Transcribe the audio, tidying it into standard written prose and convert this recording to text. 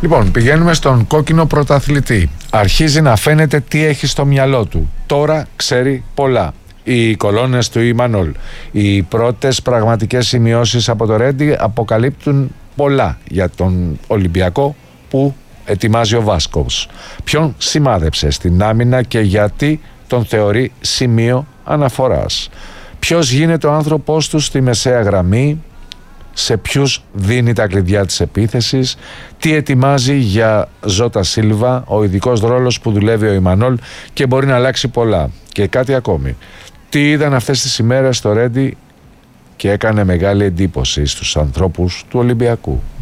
Λοιπόν, πηγαίνουμε στον κόκκινο πρωταθλητή. Αρχίζει να φαίνεται τι έχει στο μυαλό του. Τώρα ξέρει πολλά. Οι κολόνες του Ιμανόλ. Οι πρώτες πραγματικές σημειώσεις από το Ρέντι αποκαλύπτουν πολλά για τον Ολυμπιακό που ετοιμάζει ο Βάσκος. Ποιον σημάδεψε στην άμυνα και γιατί τον θεωρεί σημείο αναφοράς. Ποιος γίνεται ο άνθρωπός του στη μεσαία γραμμή, σε ποιους δίνει τα κλειδιά της επίθεσης, τι ετοιμάζει για Ζώτα Σίλβα, ο ειδικός ρόλος που δουλεύει ο Ιμανόλ και μπορεί να αλλάξει πολλά. Και κάτι ακόμη. Τι είδαν αυτές τις ημέρες στο Ρέντι και έκανε μεγάλη εντύπωση στους ανθρώπους του Ολυμπιακού.